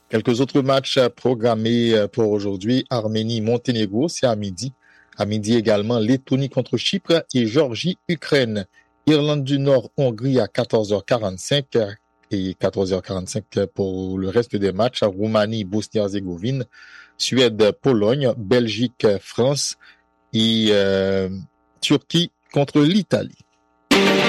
Quelques autres matchs programmés pour aujourd'hui. Arménie-Monténégro, c'est à midi. À midi également, Lettonie contre Chypre et Géorgie-Ukraine. Irlande du Nord, Hongrie à 14h45 et 14h45 pour le reste des matchs. Roumanie, Bosnie-Herzégovine, Suède, Pologne, Belgique, France et Turquie contre l'Italie.